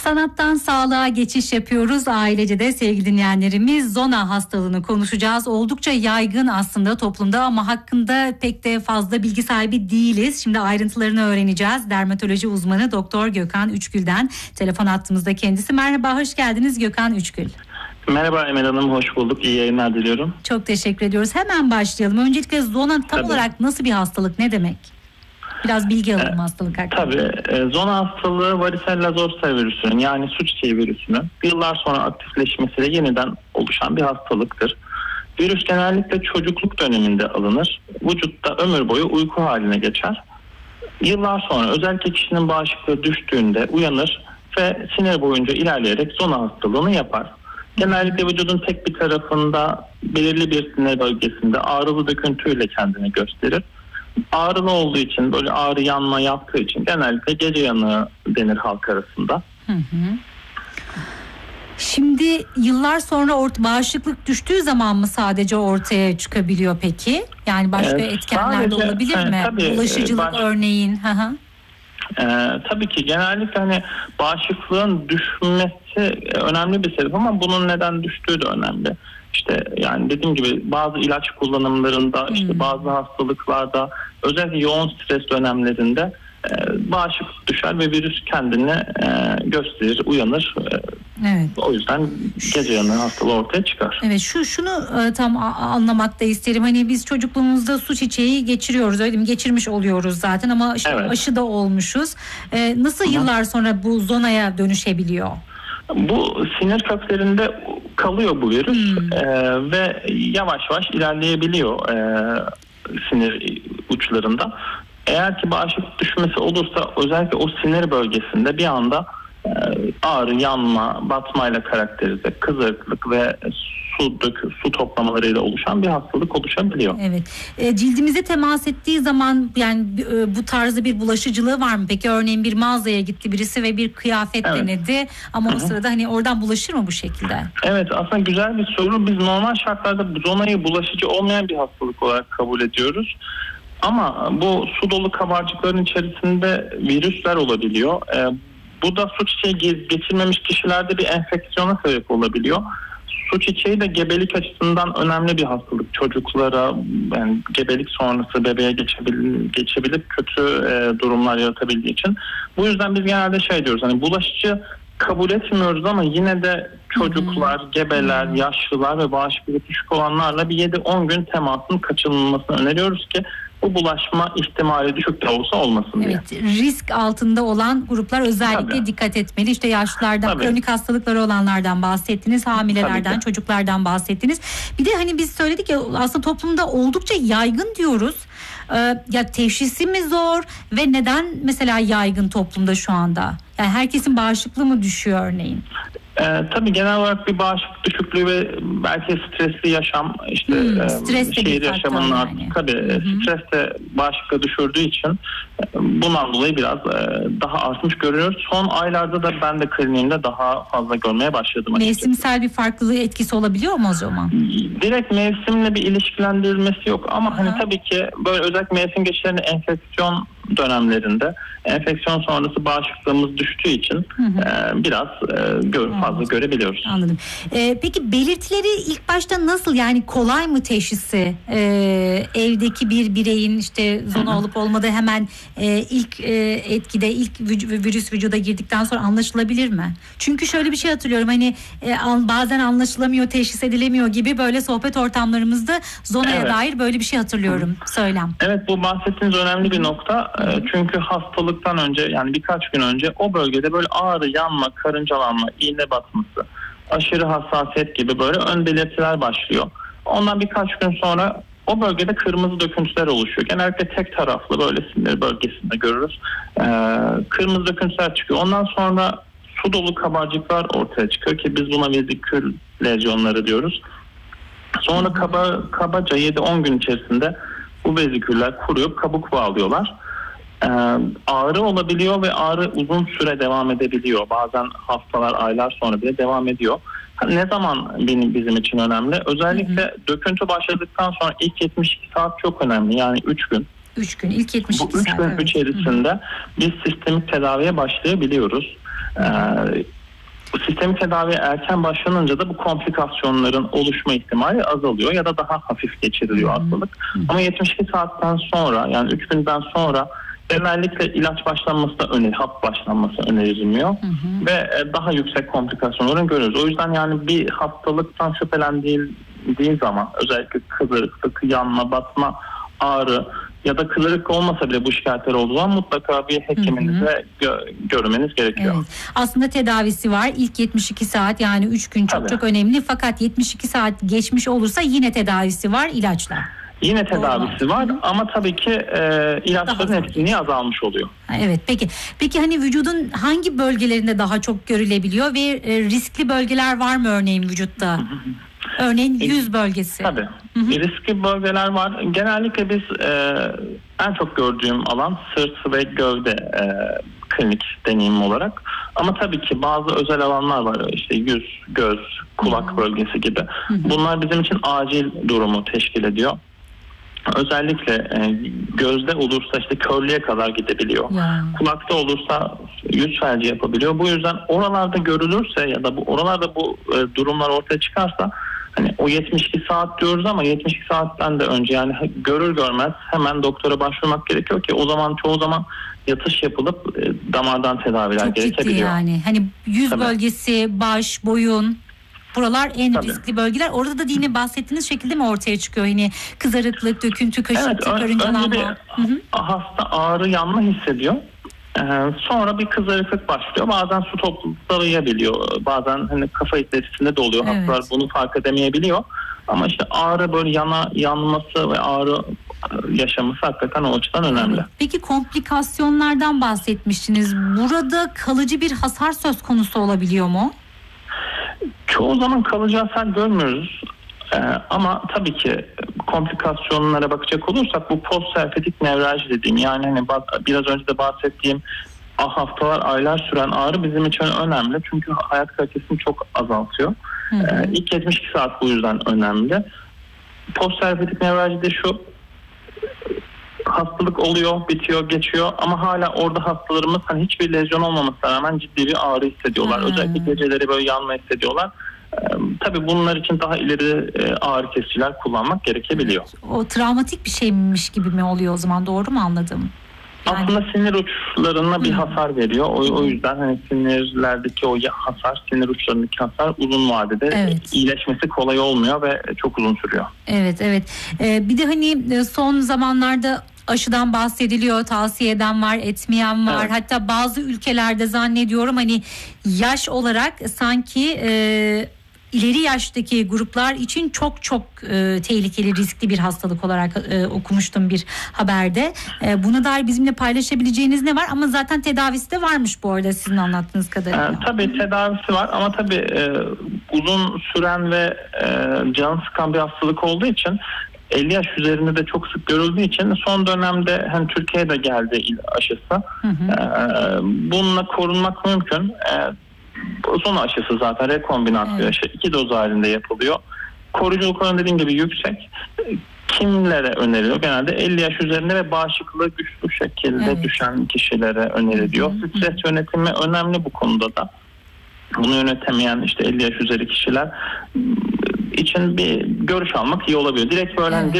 Sanattan sağlığa geçiş yapıyoruz. Ailece de sevgili dinleyenlerimiz zona hastalığını konuşacağız. Oldukça yaygın aslında toplumda ama hakkında pek de fazla bilgi sahibi değiliz. Şimdi ayrıntılarını öğreneceğiz. Dermatoloji uzmanı Doktor Gökhan Üçgül'den telefon attığımızda kendisi. Merhaba, hoş geldiniz Gökhan Üçgül. Merhaba Emel Hanım, hoş bulduk. İyi yayınlar diliyorum. Çok teşekkür ediyoruz. Hemen başlayalım. Öncelikle zona tam olarak nasıl bir hastalık, ne demek? Biraz bilgi alalım hastalık hakkında. Tabii. Zona hastalığı varicella zoster virüsünün yani su çiçeği virüsünün yıllar sonra aktifleşmesiyle yeniden oluşan bir hastalıktır. Virüs genellikle çocukluk döneminde alınır. Vücutta ömür boyu uyku haline geçer. Yıllar sonra özellikle kişinin bağışıklığı düştüğünde uyanır ve sinir boyunca ilerleyerek zona hastalığını yapar. Genellikle vücudun tek bir tarafında belirli bir sinir bölgesinde ağrılı döküntüyle kendini gösterir. Ağrılı olduğu için, böyle ağrı yanma yaptığı için genellikle gece yanığı denir halk arasında. Şimdi yıllar sonra bağışıklık düştüğü zaman mı sadece ortaya çıkabiliyor peki? Yani başka etkenler de olabilir mi? Tabii, bulaşıcılık örneğin. Tabii ki genellikle hani bağışıklığın düşmesi önemli bir sebep ama bunun neden düştüğü de önemli. İşte yani dediğim gibi bazı ilaç kullanımlarında, işte bazı hastalıklarda, özellikle yoğun stres dönemlerinde bağışıklık düşer ve virüs kendini gösterir, uyanır. Evet. O yüzden gece yanığı hastalığı ortaya çıkar. Evet, şunu tam anlamakta isterim. Hani biz çocukluğumuzda su çiçeği geçiriyoruz, öyle mi? Geçirmiş oluyoruz zaten ama işte aşı da olmuşuz. Nasıl yıllar sonra bu zonaya dönüşebiliyor? Bu sinir köklerinde kalıyor bu virüs ve yavaş yavaş ilerleyebiliyor sinir uçlarında. Eğer ki bağışıklık düşmesi olursa özellikle o sinir bölgesinde bir anda ağrı, yanma, batmayla karakterize, kızarıklık ve su toplamalarıyla oluşan bir hastalık oluşabiliyor. Evet. Cildimize temas ettiği zaman yani bu tarzda bir bulaşıcılığı var mı? Peki örneğin bir mağazaya gitti birisi ve bir kıyafet denedi ama o sırada hani oradan bulaşır mı bu şekilde? Evet, aslında güzel bir soru. Biz normal şartlarda bu zonayı bulaşıcı olmayan bir hastalık olarak kabul ediyoruz. Ama bu su dolu kabarcıkların içerisinde virüsler olabiliyor. Bu da su çiçeği geçirmemiş kişilerde bir enfeksiyona sebep olabiliyor. Su çiçeği de gebelik açısından önemli bir hastalık. Çocuklara yani gebelik sonrası bebeğe geçebilip kötü durumlar yaratabildiği için. Bu yüzden biz genelde diyoruz, hani bulaşıcı kabul etmiyoruz ama yine de çocuklar, gebeler, yaşlılar ve bağışıklığı düşük olanlarla bir 7-10 gün temasın kaçınılmasını öneriyoruz ki bu bulaşma ihtimali düşük de olsa olmasın diye. Evet, risk altında olan gruplar özellikle dikkat etmeli. İşte yaşlılardan, kronik hastalıkları olanlardan bahsettiniz, hamilelerden, çocuklardan bahsettiniz. Bir de hani biz söyledik ya aslında toplumda oldukça yaygın diyoruz. Ya teşhisi mi zor ve neden mesela yaygın toplumda şu anda? Yani herkesin bağışıklığı mı düşüyor örneğin? Tabii genel olarak bir bağışıklık düşüklüğü ve belki stresli yaşam, işte şehir yaşamının stres de bağışıklığı düşürdüğü için bundan dolayı biraz daha artmış görüyoruz. Son aylarda da ben de kliniğimde daha fazla görmeye başladım. Mevsimsel bir farklılığı etkisi olabiliyor mu o zaman? Direkt mevsimle bir ilişkilendirilmesi yok ama hani tabii ki böyle özellikle mevsim geçişlerinde enfeksiyon dönemlerinde enfeksiyon sonrası bağışıklığımız düştüğü için biraz fazla görebiliyoruz. Anladım. Peki belirtileri ilk başta nasıl, yani kolay mı teşhisi? Evdeki bir bireyin işte zona olup olmadığı hemen ilk etkide, ilk virüs vücuda girdikten sonra anlaşılabilir mi? Çünkü şöyle bir şey hatırlıyorum, hani bazen anlaşılamıyor, teşhis edilemiyor gibi böyle sohbet ortamlarımızda zonaya dair böyle bir şey hatırlıyorum. Söylem. Evet, bu bahsettiğiniz önemli bir nokta. Çünkü hastalıktan önce, yani birkaç gün önce o bölgede böyle ağrı, yanma, karıncalanma, iğne batması, aşırı hassasiyet gibi böyle ön belirtiler başlıyor. Ondan birkaç gün sonra o bölgede kırmızı döküntüler oluşuyor. Genellikle tek taraflı böyle sinir bölgesinde görürüz. Kırmızı döküntüler çıkıyor. Ondan sonra su dolu kabarcıklar ortaya çıkıyor ki biz buna vezikül lezyonları diyoruz. Sonra kabaca 7-10 gün içerisinde bu veziküller kuruyup kabuk bağlıyorlar. Ağrı olabiliyor ve ağrı uzun süre devam edebiliyor. Bazen hastalar aylar sonra bile devam ediyor. Ne zaman bizim için önemli? Özellikle döküntü başladıktan sonra ilk 72 saat çok önemli. Yani 3 gün. 3 gün, ilk 72 saat. Bu 3 gün içerisinde biz sistemik tedaviye başlayabiliyoruz. sistemik tedaviye erken başlanınca da bu komplikasyonların oluşma ihtimali azalıyor ya da daha hafif geçiriliyor hastalık. Ama 72 saatten sonra, yani 3 günden sonra genellikle ilaç başlanması da hap başlanması önerilmiyor ve daha yüksek komplikasyonları görüyoruz. O yüzden yani bir hastalıktan şüphelendiği zaman özellikle kızarıklık, yanma, batma, ağrı ya da kızarıklık olmasa bile bu şikayetler olduğu zaman mutlaka bir hekiminize görmeniz gerekiyor. Evet. Aslında tedavisi var. İlk 72 saat, yani 3 gün çok önemli. Fakat 72 saat geçmiş olursa yine tedavisi var, ilaçla. Yine tedavisi var ama tabii ki ilaçların etkinliği azalmış oluyor. Evet, peki hani vücudun hangi bölgelerinde daha çok görülebiliyor ve riskli bölgeler var mı örneğin vücutta? Örneğin yüz bölgesi. Tabii. Riskli bölgeler var. Genellikle biz en çok gördüğüm alan sırt ve gövde klinik deneyim olarak. Ama tabii ki bazı özel alanlar var. İşte yüz, göz, kulak bölgesi gibi. Bunlar bizim için acil durumu teşkil ediyor. Özellikle gözde olursa işte körlüğe kadar gidebiliyor. Kulakta olursa yüz felci yapabiliyor. Bu yüzden oralarda görülürse ya da oralarda bu durumlar ortaya çıkarsa, hani o 72 saat diyoruz ama 72 saatten de önce, yani görür görmez hemen doktora başvurmak gerekiyor ki o zaman çoğu zaman yatış yapılıp damardan tedaviler çok gerekebiliyor. Ciddi yani. Hani yüz bölgesi, baş, boyun, buralar en riskli bölgeler. Orada da yine bahsettiğiniz şekilde mi ortaya çıkıyor? Hani kızarıklık, döküntü, kaşıntı, karıncalanma. Önce bir hasta ağrı, yanma hissediyor. Sonra bir kızarıklık başlıyor. Bazen su toplayabiliyor. Bazen hani kafa itlerisinde de oluyor. Hastalar bunu fark edemeyebiliyor. Ama işte ağrı, böyle yanması ve ağrı yaşaması hakikaten o açıdan önemli. Peki komplikasyonlardan bahsetmiştiniz. Burada kalıcı bir hasar söz konusu olabiliyor mu? Çoğu zaman kalıcı hasar görmüyoruz. Ama tabii ki komplikasyonlara bakacak olursak bu postsenfetik nevralji dediğim, yani hani biraz önce de bahsettiğim haftalar, aylar süren ağrı bizim için önemli. Çünkü hayat kalitesini çok azaltıyor. İlk 72 saat bu yüzden önemli. Postsenfetik nevralji şu: hastalık oluyor, bitiyor, geçiyor ama hala orada hastalarımız hani hiçbir lezyon olmamasına rağmen ciddi bir ağrı hissediyorlar. Özellikle geceleri böyle yanma hissediyorlar. Tabii bunlar için daha ileri ağrı kesiciler kullanmak gerekebiliyor. O travmatik bir şeymiş gibi mi oluyor o zaman, doğru mu anladım? Aslında sinir uçlarına bir hasar veriyor. O yüzden hani sinirlerdeki o hasar, sinir uçlarındaki hasar uzun vadede iyileşmesi kolay olmuyor ve çok uzun sürüyor. Evet. Bir de hani son zamanlarda aşıdan bahsediliyor, tavsiye eden var, etmeyen var. Hatta bazı ülkelerde zannediyorum hani yaş olarak sanki ileri yaştaki gruplar için çok tehlikeli, riskli bir hastalık olarak okumuştum bir haberde. Buna dair bizimle paylaşabileceğiniz ne var? Ama zaten tedavisi de varmış bu arada sizin anlattığınız kadarıyla. Tabii tedavisi var ama tabii uzun süren ve can sıkan bir hastalık olduğu için, 50 yaş üzerinde de çok sık görüldüğü için son dönemde hani Türkiye'de geldi aşısı. Bununla korunmak mümkün. Son aşısı zaten rekombinasyon aşı. 2 doz halinde yapılıyor. Koruyuculuk oranı dediğim gibi yüksek. Kimlere öneriliyor? Genelde 50 yaş üzerinde ve bağışıklığı güçlü şekilde düşen kişilere öneriliyor. Stres yönetimi önemli bu konuda da. Bunu yönetemeyen işte 50 yaş üzeri kişiler için bir görüş almak iyi olabilir. Direkt böyle